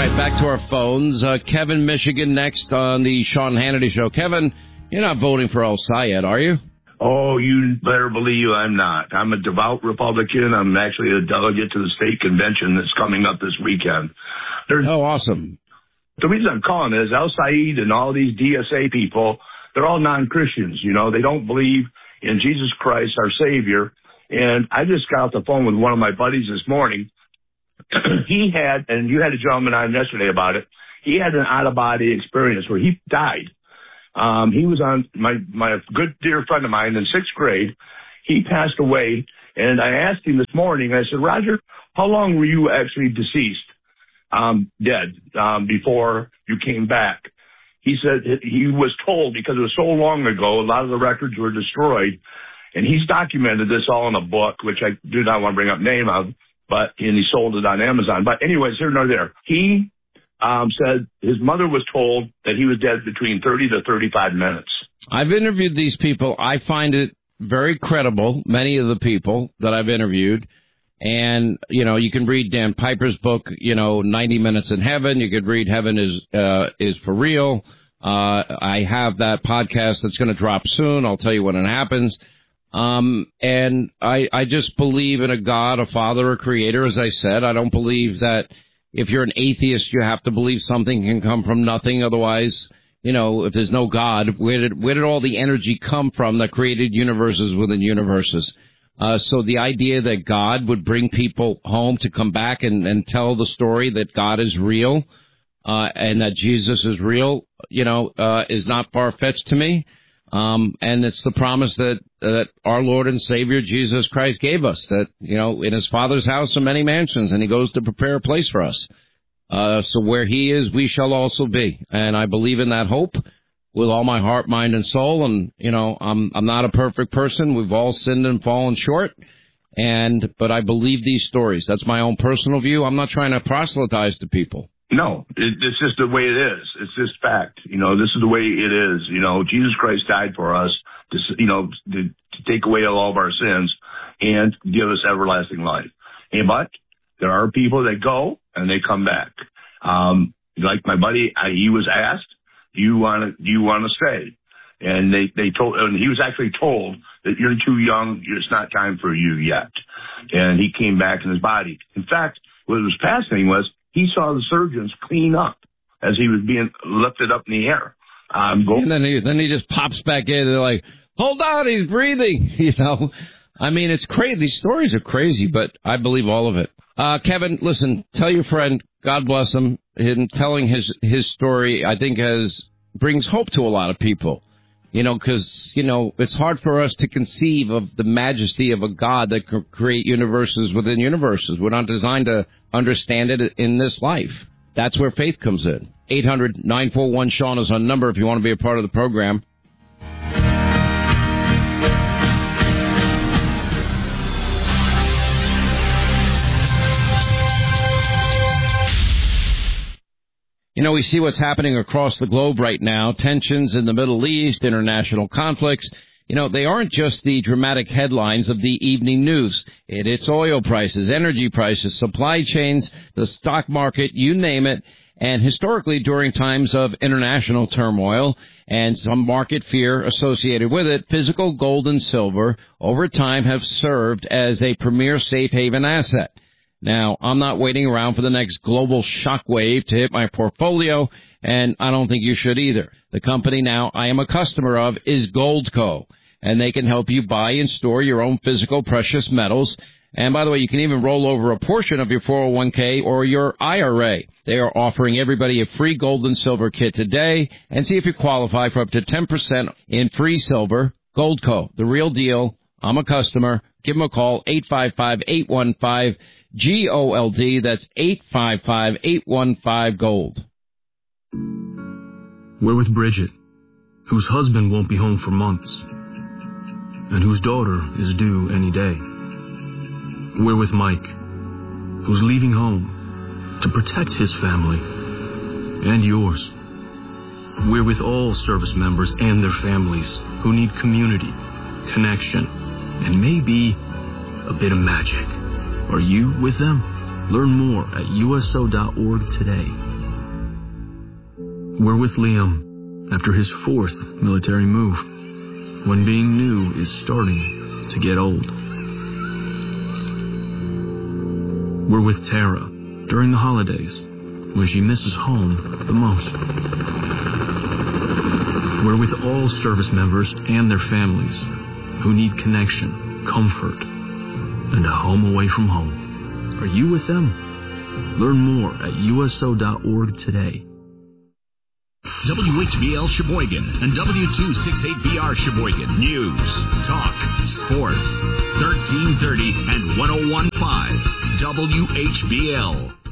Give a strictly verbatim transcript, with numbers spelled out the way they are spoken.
right, back to our phones. Uh, Kevin, Michigan, next on the Sean Hannity Show. Kevin, you're not voting for El Sayed, are you? Oh, you better believe I'm not. I'm a devout Republican. I'm actually a delegate to the state convention that's coming up this weekend. There's, oh, awesome. The reason I'm calling is El Sayed and all these D S A people, they're all non-Christians. You know, they don't believe in Jesus Christ, our Savior. And I just got off the phone with one of my buddies this morning. He had, and you had a gentleman on yesterday about it, he had an out-of-body experience where he died. Um, he was on, my, my good dear friend of mine in sixth grade, he passed away, and I asked him this morning, I said, Roger, how long were you actually deceased, um, dead, um, before you came back? He said he was told, because it was so long ago, a lot of the records were destroyed, and he's documented this all in a book, which I do not want to bring up name of, but, and he sold it on Amazon. But anyways, here nor there. He um, said his mother was told that he was dead between thirty to thirty-five minutes. I've interviewed these people. I find it very credible, many of the people that I've interviewed. And, you know, you can read Dan Piper's book, you know, ninety minutes in Heaven. You could read Heaven is uh, is for Real. Uh, I have that podcast that's going to drop soon. I'll tell you when it happens. Um, and I, I just believe in a God, a Father, a Creator, as I said. I don't believe that if you're an atheist, you have to believe something can come from nothing. Otherwise, you know, if there's no God, where did, where did all the energy come from that created universes within universes? Uh, so the idea that God would bring people home to come back and, and tell the story that God is real, uh, and that Jesus is real, you know, uh, is not far-fetched to me. Um, and it's the promise that, that our Lord and Savior Jesus Christ gave us, that, you know, in his Father's house are many mansions, and he goes to prepare a place for us. Uh, so where he is, we shall also be. And I believe in that hope with all my heart, mind, and soul. And, you know, I'm, I'm not a perfect person. We've all sinned and fallen short. And, but I believe these stories. That's my own personal view. I'm not trying to proselytize to people. No, it, it's just the way it is. It's just fact. You know, this is the way it is. You know, Jesus Christ died for us to, you know, to, to take away all of our sins and give us everlasting life. And, but there are people that go and they come back. Um, like my buddy, I, he was asked, do you want to, do you want to stay? And they, they told, and he was actually told that you're too young. It's not time for you yet. And he came back in his body. In fact, what was fascinating was, he saw the surgeons clean up as he was being lifted up in the air. Um, go- and then he, then he just pops back in. They're like, hold on, he's breathing. You know, I mean, it's crazy. These stories are crazy, but I believe all of it. Uh, Kevin, listen, tell your friend, God bless him, him telling his, his story, I think has, brings hope to a lot of people. You know, because, you know, it's hard for us to conceive of the majesty of a God that could create universes within universes. We're not designed to understand it in this life. That's where faith comes in. eight hundred nine four one Sean is our number if you want to be a part of the program. You know, we see what's happening across the globe right now, tensions in the Middle East, international conflicts. You know, they aren't just the dramatic headlines of the evening news. It, it's oil prices, energy prices, supply chains, the stock market, you name it. And historically, during times of international turmoil and some market fear associated with it, physical gold and silver over time have served as a premier safe haven asset. Now, I'm not waiting around for the next global shockwave to hit my portfolio, and I don't think you should either. The company now I am a customer of is Goldco, and they can help you buy and store your own physical precious metals. And by the way, you can even roll over a portion of your four oh one k or your I R A. They are offering everybody a free gold and silver kit today, and see if you qualify for up to ten percent in free silver. Goldco, the real deal. I'm a customer. Give them a call, eight five five, eight one five, G O L D. That's eight five five, eight one five, GOLD. We're with Bridget, whose husband won't be home for months, and whose daughter is due any day. We're with Mike, who's leaving home to protect his family and yours. We're with all service members and their families who need community, connection, and maybe a bit of magic. Are you with them? Learn more at U S O dot org today. We're with Liam after his fourth military move, when being new is starting to get old. We're with Tara during the holidays, when she misses home the most. We're with all service members and their families who need connection, comfort, and a home away from home. Are you with them? Learn more at U S O dot org today. W H B L Sheboygan and W two sixty-eight B R Sheboygan. News, talk, sports. thirteen thirty and one oh one point five W H B L.